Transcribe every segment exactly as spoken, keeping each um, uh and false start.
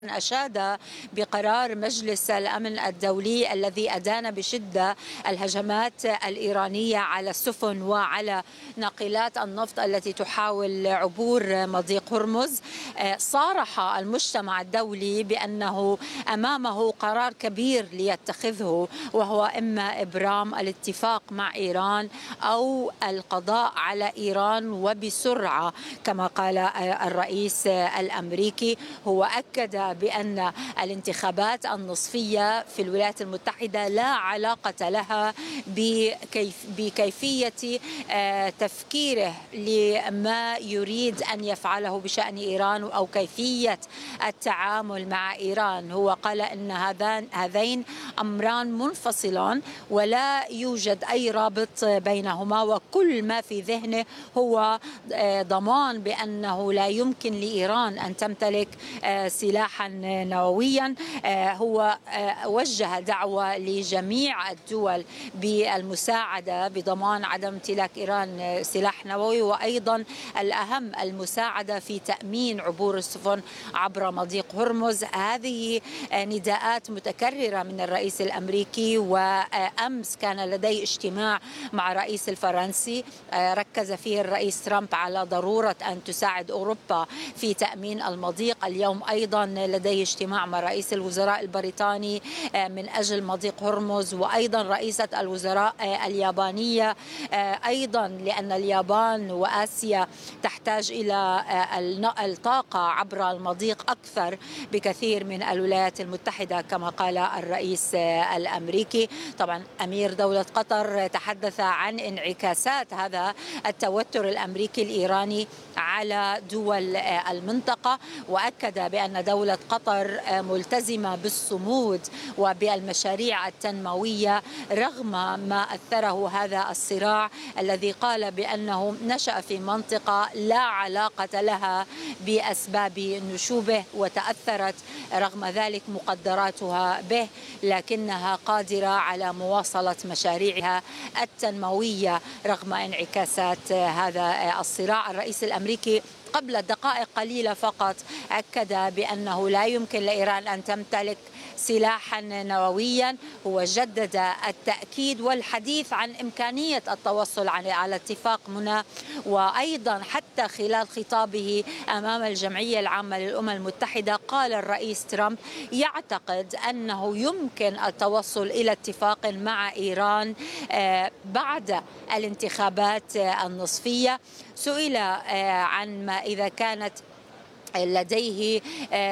أشاد بقرار مجلس الأمن الدولي الذي أدان بشدة الهجمات الإيرانية على السفن وعلى ناقلات النفط التي تحاول عبور مضيق هرمز. صارح المجتمع الدولي بأنه أمامه قرار كبير ليتخذه، وهو إما إبرام الاتفاق مع إيران أو القضاء على إيران وبسرعة كما قال الرئيس الأمريكي. هو أكد بأن الانتخابات النصفية في الولايات المتحدة لا علاقة لها بكيف بكيفية تفكيره لما يريد أن يفعله بشأن إيران أو كيفية التعامل مع إيران. هو قال أن هذان هذين أمران منفصلان ولا يوجد أي رابط بينهما، وكل ما في ذهنه هو ضمان بأنه لا يمكن لإيران أن تمتلك سلاحا نوويا. هو وجه دعوة لجميع الدول بالمساعدة بضمان عدم امتلاك إيران سلاح نووي، وأيضا الأهم المساعدة في تأمين عبور السفن عبر مضيق هرمز. هذه نداءات متكررة من الرئيس الأمريكي، وأمس كان لديه اجتماع مع الرئيس الفرنسي ركز فيه الرئيس ترامب على ضرورة أن تساعد أوروبا في تأمين المضيق. اليوم أيضا لديه اجتماع مع رئيس الوزراء البريطاني من أجل مضيق هرمز، وأيضا رئيسة الوزراء اليابانية أيضا، لأن اليابان وآسيا تحتاج إلى الطاقة عبر المضيق أكثر بكثير من الولايات المتحدة كما قال الرئيس الأمريكي. طبعا أمير دولة قطر تحدث عن انعكاسات هذا التوتر الأمريكي الإيراني على دول المنطقة، وأكد بأن دولة قطر ملتزمة بالصمود وبالمشاريع التنموية رغم ما أثره هذا الصراع الذي قال بأنه نشأ في منطقة لا علاقة لها بأسباب نشوبه، وتأثرت رغم ذلك مقدراتها به، لكنها قادرة على مواصلة مشاريعها التنموية رغم انعكاسات هذا الصراع. الرئيس الأمريكي قبل دقائق قليلة فقط أكد بأنه لا يمكن لإيران أن تمتلك سلاحا نوويا. هو جدد التأكيد والحديث عن إمكانية التوصل على اتفاق منى، وأيضا حتى خلال خطابه أمام الجمعية العامة للأمم المتحدة قال الرئيس ترامب يعتقد أنه يمكن التوصل إلى اتفاق مع إيران بعد الانتخابات النصفية. سئل عن ما إذا كانت لديه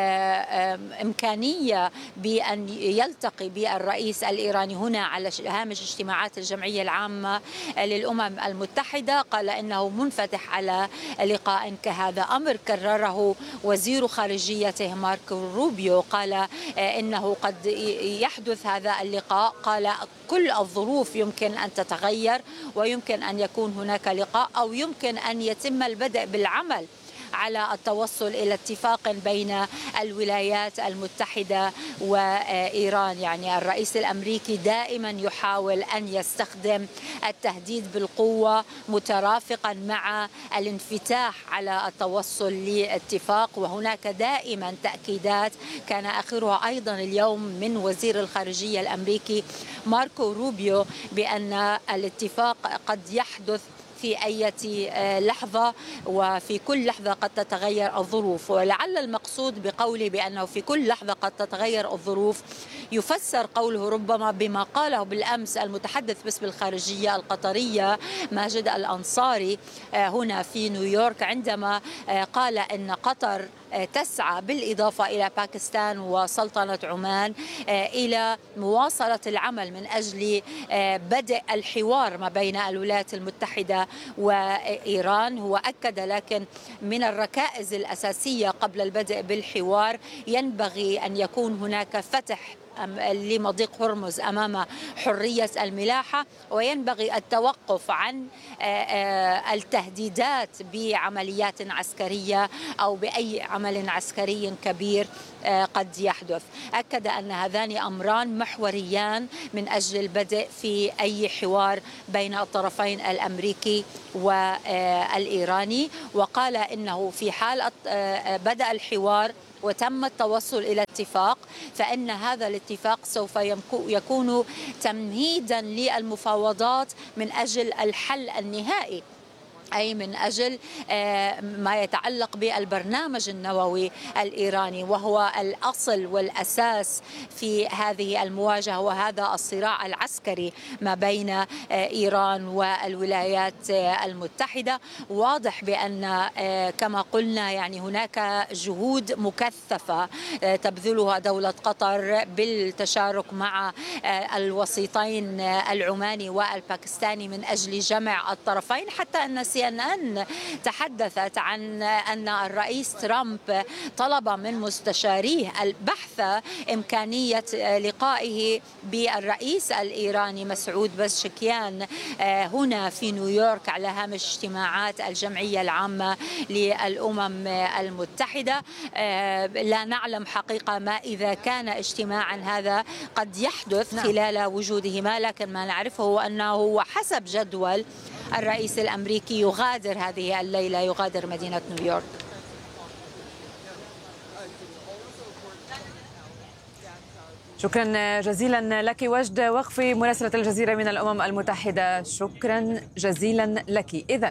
إمكانية بأن يلتقي بالرئيس الإيراني هنا على هامش اجتماعات الجمعية العامة للأمم المتحدة، قال إنه منفتح على لقاء كهذا، أمر كرره وزير خارجيته ماركو روبيو. قال إنه قد يحدث هذا اللقاء، قال كل الظروف يمكن أن تتغير ويمكن أن يكون هناك لقاء أو يمكن أن يتم البدء بالعمل على التوصل إلى اتفاق بين الولايات المتحدة وإيران. يعني الرئيس الأمريكي دائما يحاول أن يستخدم التهديد بالقوة مترافقا مع الانفتاح على التوصل لاتفاق، وهناك دائما تأكيدات كان آخرها أيضا اليوم من وزير الخارجية الأمريكي ماركو روبيو بأن الاتفاق قد يحدث في أي لحظة، وفي كل لحظة قد تتغير الظروف. ولعل المقصود بقوله بأنه في كل لحظة قد تتغير الظروف يفسر قوله ربما بما قاله بالأمس المتحدث باسم الخارجية القطرية ماجد الأنصاري هنا في نيويورك، عندما قال أن قطر تسعى بالإضافة إلى باكستان وسلطنة عمان إلى مواصلة العمل من أجل بدء الحوار ما بين الولايات المتحدة وإيران. هو أكد لكن من الركائز الأساسية قبل البدء بالحوار ينبغي أن يكون هناك فتح لمضيق هرمز أمام حرية الملاحة، وينبغي التوقف عن التهديدات بعمليات عسكرية أو بأي عمل عسكري كبير قد يحدث. أكد أن هذان أمران محوريان من أجل البدء في أي حوار بين الطرفين الأمريكي والإيراني، وقال إنه في حال بدأ الحوار وتم التوصل إلى اتفاق، فإن هذا الاتفاق سوف يكون تمهيدا للمفاوضات من أجل الحل النهائي، أي من أجل ما يتعلق بالبرنامج النووي الإيراني، وهو الأصل والأساس في هذه المواجهة وهذا الصراع العسكري ما بين إيران والولايات المتحدة. واضح بأن كما قلنا يعني هناك جهود مكثفة تبذلها دولة قطر بالتشارك مع الوسيطين العماني والباكستاني من أجل جمع الطرفين، حتى أن سي إن إن تحدثت عن أن الرئيس ترامب طلب من مستشاريه البحث إمكانية لقائه بالرئيس الإيراني مسعود بزشكيان هنا في نيويورك على هامش اجتماعات الجمعية العامة للأمم المتحدة. لا نعلم حقيقة ما إذا كان اجتماعا هذا قد يحدث خلال وجودهما، لكن ما نعرفه هو أنه وحسب جدول الرئيس الأمريكي يغادر هذه الليلة، يغادر مدينة نيويورك. شكرا جزيلا لك وجد وقفي مراسلة الجزيرة من الأمم المتحدة، شكرا جزيلا لك. إذن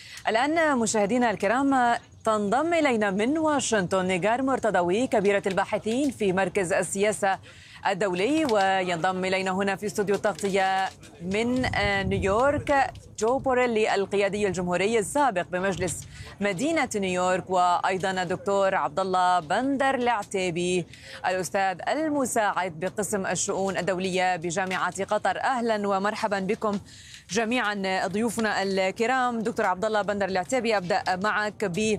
الآن مشاهدينا الكرام تنضم إلينا من واشنطن نيغار مرتضوي كبيرة الباحثين في مركز السياسة الدولي، وينضم إلينا هنا في استوديو التغطية من نيويورك جو بوريلي القيادي الجمهوري السابق بمجلس مدينة نيويورك، وأيضا الدكتور عبد الله بندر العتيبي الأستاذ المساعد بقسم الشؤون الدولية بجامعة قطر. أهلا ومرحبا بكم جميعا ضيوفنا الكرام. دكتور عبد الله بندر العتيبي، أبدأ معك ب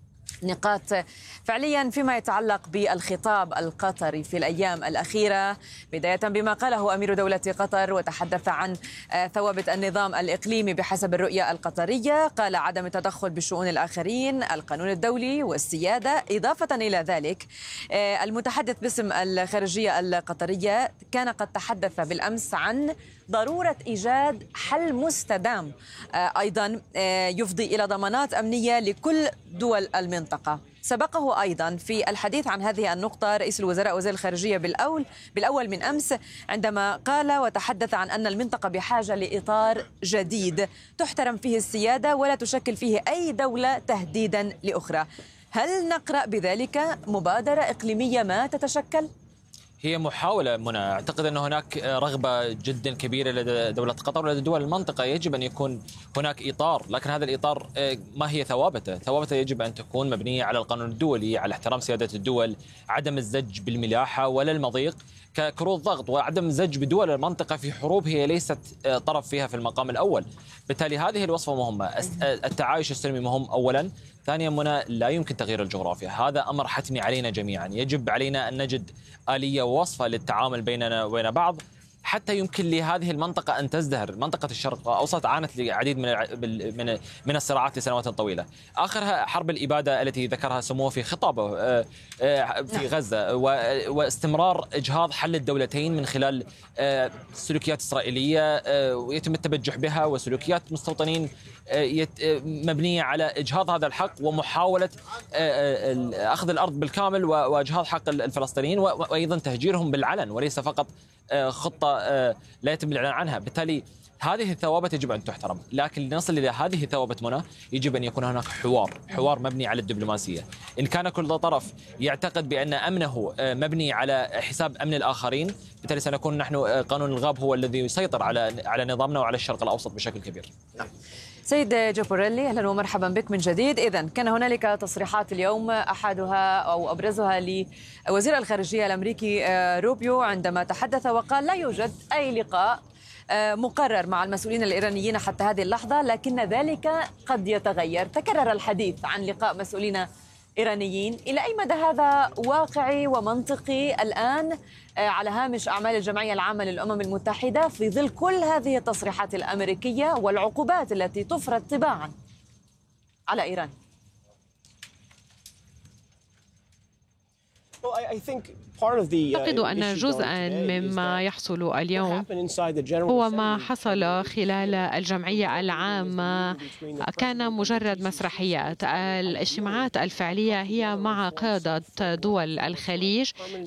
نقاط فعليا فيما يتعلق بالخطاب القطري في الأيام الأخيرة، بداية بما قاله أمير دولة قطر وتحدث عن ثوابت النظام الإقليمي بحسب الرؤية القطرية، قال عدم التدخل بشؤون الآخرين، القانون الدولي والسيادة. إضافة إلى ذلك المتحدث باسم الخارجية القطرية كان قد تحدث بالأمس عن ضرورة إيجاد حل مستدام أيضا يفضي إلى ضمانات أمنية لكل دول المنطقة. سبقه أيضا في الحديث عن هذه النقطة رئيس الوزراء وزير الخارجية بالأول بالأول من أمس، عندما قال وتحدث عن أن المنطقة بحاجة لإطار جديد تحترم فيه السيادة ولا تشكل فيه أي دولة تهديدا لأخرى. هل نقرأ بذلك مبادرة إقليمية ما تتشكل؟ هي محاولة منى، أعتقد أن هناك رغبة جدا كبيرة لدى دولة قطر ولدى دول المنطقة. يجب أن يكون هناك إطار، لكن هذا الإطار ما هي ثوابته؟ ثوابته يجب أن تكون مبنية على القانون الدولي، على احترام سيادة الدول، عدم الزج بالملاحة ولا المضيق ككروت ضغط، وعدم الزج بدول المنطقة في حروب هي ليست طرف فيها في المقام الأول. بالتالي هذه الوصفة مهمة. التعايش السلمي مهم أولا. ثانيا منى، لا يمكن تغيير الجغرافيا، هذا أمر حتمي علينا جميعا. يجب علينا أن نجد آلية ووصفة للتعامل بيننا وبين بعض حتى يمكن لهذه المنطقة أن تزدهر. منطقة الشرق الأوسط عانت لعديد من من من الصراعات لسنوات طويلة، آخرها حرب الإبادة التي ذكرها سموه في خطابه في غزة، واستمرار إجهاض حل الدولتين من خلال سلوكيات إسرائيلية ويتم التبجح بها، وسلوكيات مستوطنين مبنية على إجهاض هذا الحق ومحاولة أخذ الأرض بالكامل وإجهاض حق الفلسطينيين، وأيضا تهجيرهم بالعلن وليس فقط خطة لا يتم الإعلان عنها. بالتالي هذه الثوابت يجب أن تحترم، لكن لنصل إلى هذه الثوابت منى يجب أن يكون هناك حوار حوار مبني على الدبلوماسية. إن كان كل طرف يعتقد بأن أمنه مبني على حساب أمن الآخرين، بالتالي سنكون نحن قانون الغاب هو الذي يسيطر على على نظامنا وعلى الشرق الأوسط بشكل كبير. سيد جو بوريلي، أهلا ومرحبا بك من جديد. إذن كان هنالك تصريحات اليوم أحدها أو أبرزها لوزير الخارجية الأمريكي روبيو عندما تحدث وقال لا يوجد أي لقاء مقرر مع المسؤولين الإيرانيين حتى هذه اللحظة، لكن ذلك قد يتغير. تكرر الحديث عن لقاء مسؤولين إيرانيين، إلى أي مدى هذا واقعي ومنطقي الآن على هامش أعمال الجمعية العامة للأمم المتحدة في ظل كل هذه التصريحات الأمريكية والعقوبات التي تفرض تباعا على إيران؟ أعتقد أن جزءا مما يحصل اليوم هو ما حصل خلال الجمعية العامة كان مجرد مسرحيات. الاجتماعات الفعلية هي مع قادة دول الخليج